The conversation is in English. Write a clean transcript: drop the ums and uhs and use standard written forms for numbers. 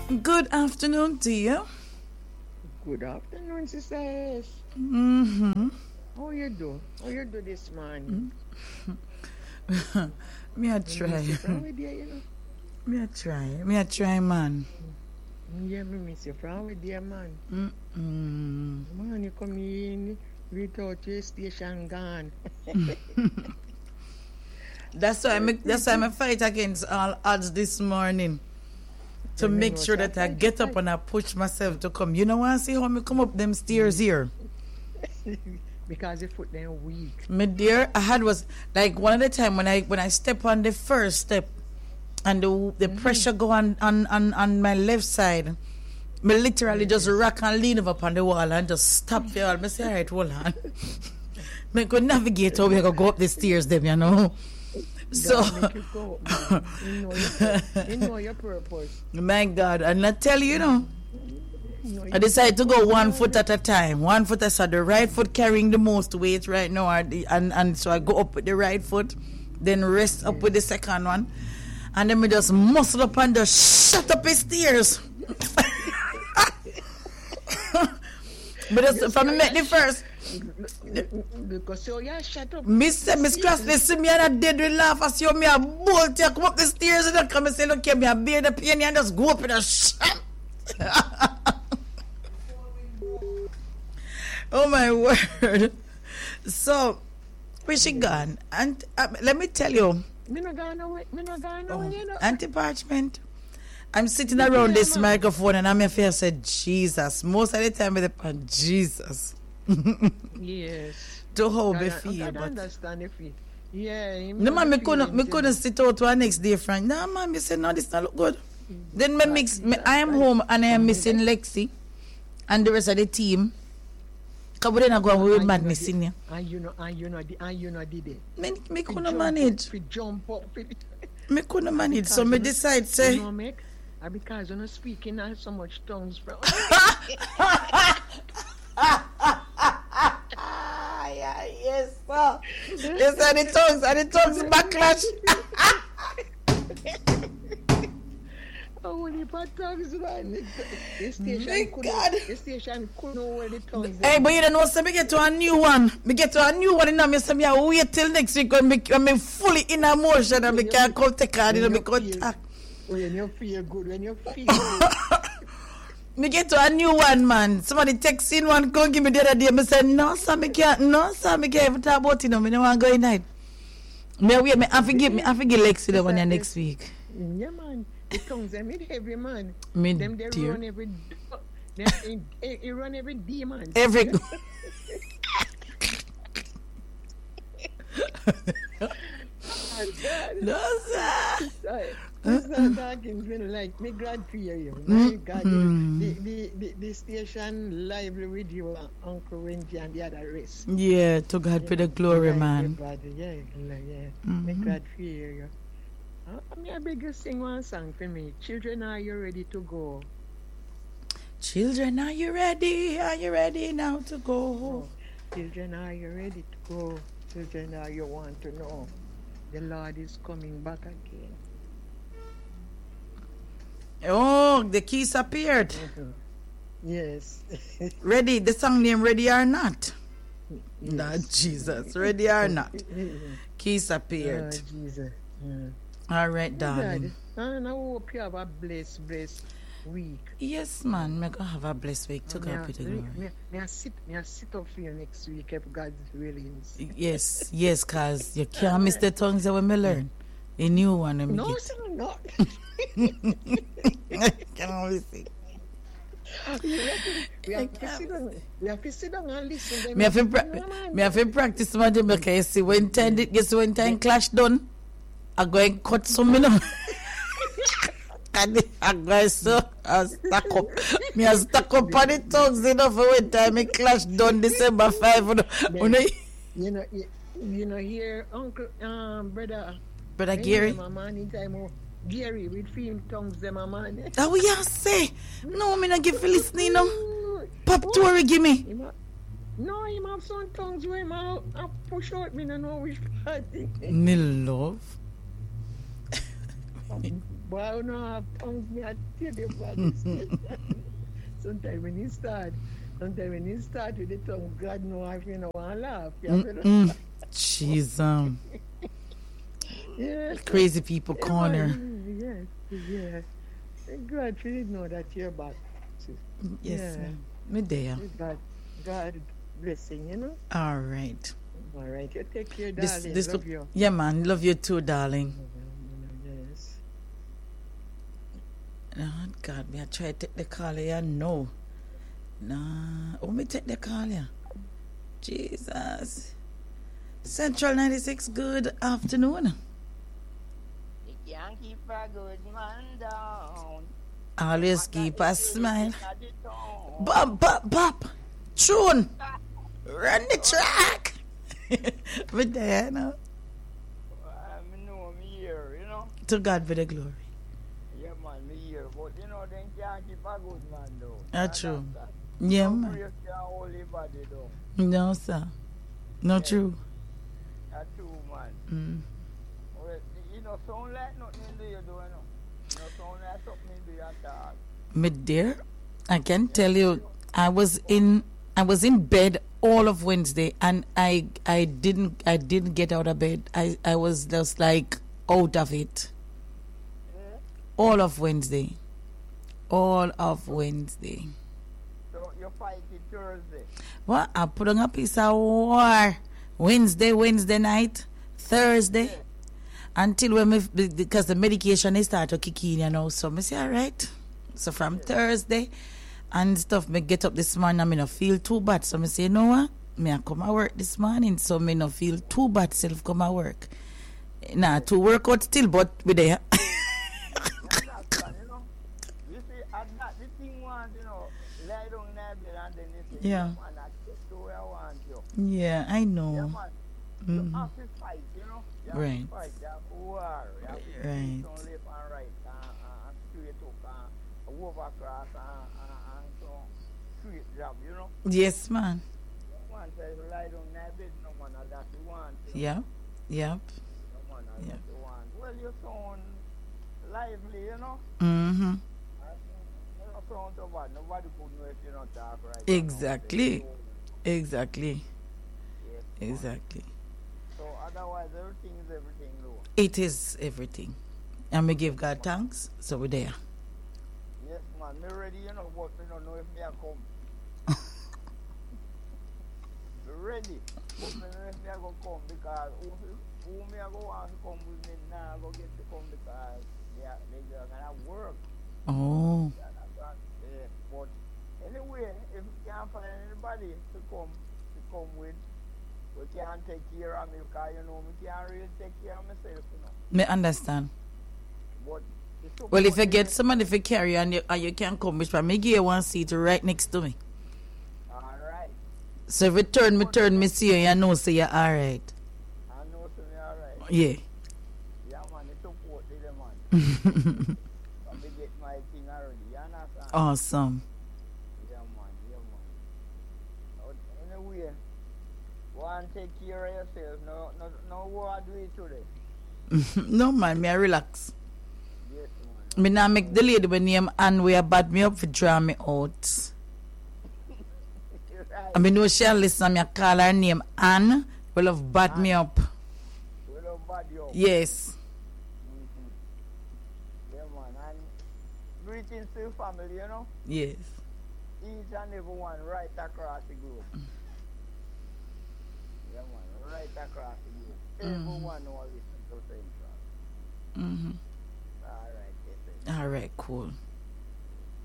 Good afternoon to you. Good afternoon, Sister S. Mm-hmm. How you do? How you do this morning? Me a try. Me a try, man. Yeah, me miss you from with dear man. Mm-mm. Man, you come in without your station gone. That's why I fight against all odds this morning. To make sure that I get up and I push myself to come. You know what? See how me come up them stairs here? Because your foot then weak. Me dear, I had was like one of the time when I step on the first step and the pressure go on my left side. Me literally just rock and lean over upon the wall and just stop there. I say, all right, hold on. Me could navigate how we go up the stairs them, you know. So you know your purpose. My God, and I tell you, I decided to go 1 foot at a time. 1 foot at a time. The right foot carrying the most weight right now, and so I go up with the right foot, then rest up with the second one, and then we just muscle up and just shut up the stairs. But just, if I make the first. Because so yeah, shut up. Miss Cross, listen me and I did we laugh as you me a bolt you come up the stairs and then come and say, look here, me a bear the pain and just go up in a shot. Oh my word. So where she gone? And let me tell you. Me no gone away. Auntie Parchment. I'm sitting around this microphone and I'm here said Jesus. Most of the time with the Jesus. Yes. To how we feel, but understand the feel. Yeah. No man, me couldn't sit out to our next day, Frank. No man, me say no, this not look good. Then I am home and I am missing Lexi and the rest of the team. Cause we didn't go with madness in here. And you know did it. Me couldn't manage. Jump up. Me couldn't manage, so me decide say. You know, make because you're not speaking so much tongues, bro. Yeah, yes, sir. Yes, and the tongues backlash. Oh, when you put tongues, man. The station couldn't hold the tongues. Hey, but you don't know, so me get to a new one. And I say, me wait till next week when me fully in emotion and me can't come take card and me contact. When you feel good, Me get to a new one, man. Somebody text in one, come give me the other day. Me say, no, sir, me can't even talk about it. Me don't want to go in night. Me have to give Lexi the one next week. Yeah, man. The tongues, them it heavy, man. Me them they dear. run every they run every day, man. Every no, sir. Sorry. Like me glad to hear you. My God, the station lively with you, Uncle Wendy and the other rest. Yeah, to God be the glory, man. Yeah. Me glad to hear you. I beg you sing one song for me. Children, are you ready to go? Children, are you ready? Are you ready now to go? Oh. Children, are you ready to go? Children, are you want to know? The Lord is coming back again. Oh, the keys appeared. Yes. Ready? The song name Ready or Not? Yes. No, Jesus. Ready or Not? Keys appeared. Jesus. All right, darling. And I hope you have a blessed week. Yes, man. I'm going to have a blessed week. To God be the glory. May I sit up here next week if God's willing. Yes, because you can't miss the tongues that we may learn. A new one. No, sir, not. Can only see. We have to sit down and listen. Me have to practice my day because you see when time clash done, I go and cut some, you know. And I go so stack up. Me I stack up on the tongues, you know, for when time it clash done December 5. You know, here, Uncle, Brother Gary. Gary with film tongues, them a man. That we have say. No, me not give you listening, no. Pop Tory, give me. No, him have some tongues where I push out, me no know which part. Me love. But I don't have tongues, me I tell you about this station. Sometimes when you start with the tongue, God know if you don't want to laugh. You have to laugh. Jeez, Yes. crazy people Yeah, corner. man. Yes. Thank God you didn't know that you're back. sis. Yes, Yeah. ma'am. Me there. God blessing, you know. All right. All right, you take care, This darling. this Love look. you. Yeah, man. Love you too, darling. Yes. Oh God, me I try to take the call here. No. Nah. Oh, me take the call here. Jesus. Central 96. Good afternoon. You can't keep a good man down. Always keep a smile. At the town. Bop, bop, bop. Tune. Run the track. But there, you know. I know me here, you know. To God be the glory. Yeah, man, me here. But, you know, they can't keep a good man down. That's true. That. Yeah, Don't man. break your holy body down. No, sir. No true. That's true, man. Mm. Well, you know, sound like nothing do you do, you know. You know, sound like something do you at all. Me dear, I can tell you, I was in bed all of Wednesday, and I didn't get out of bed. I was just like out of it. All of Wednesday. All of Wednesday. So, you fight it Thursday. Well, I put on a piece of war. Wednesday night, Thursday, until when me, because the medication is start to kick in, you know. So me say, all right. So from Thursday and stuff, me get up this morning and me no feel too bad. So me say, you know what? Me I come to work this morning, so me no feel too bad self come to work. Nah, to work out still, but we there. That's right, you know. You see, at that, the thing want, you know, lie down in that bed and then you say, Yeah. man, I get to where I want you. Yeah, I Yeah, know. man. You Mhm. have to fight, you know. You have Right. to fight, you have to war. You have to Right. turn left and right and straight up and overcross and so straight job, you know. Yes, man. One says lie down in that bed, no man, that's the one. Yep. Yep. No man, Yeah. that's the one. Well, you sound lively, you know. Mm-hmm. You don't sound so bad. Nobody could know if you don't talk right. Exactly. Exactly. Yes, Exactly. so otherwise, everything is everything, though. It is everything. And we give God thanks, so we're there. Yes, man. Me ready, you know, but me don't know if me a come. Me ready, but me know if me a go come because who me a go want to come with me now go get to come because they are gonna work. Oh. But anyway, if we can't find anybody to come with, we can't take care of me because you know me can't really take care of myself, you know. Me understand. But the Well, if you support get is- somebody to carry and you can come, which me give you one seat right next to me. all right. So if you turn, me see you, you know, say you're all right. I know so me all right. Yeah. Yeah, man, the support is the man. Let me get my thing already. You understand? Awesome. Yeah, man. Yeah, man. But anyway, go and take care of yourself. No what I do it today. No, man, me I relax. Yes, man. Me now make the lady with name Anne where bad me up for draw me out. Right. I mean, no, she listen, me I call her name Anne. Will have bad me up. We don't bad you. Yes. Yeah, man. And greetings to your family, you know. Yes. Each and every one right across the globe. Yeah, man. Right across the globe. Everyone who listen to Central. Mm-hmm. All right. Yes, sir. All right, cool.